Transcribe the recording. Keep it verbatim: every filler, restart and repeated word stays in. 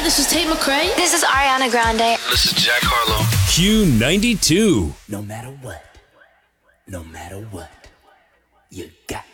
this is Tate McRae. This is Ariana Grande. This is Jack Harlow. Q ninety-two. No matter what, no matter what, you got